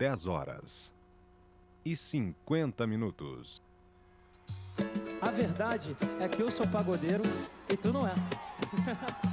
10h50. A verdade é que eu sou pagodeiro e tu não é.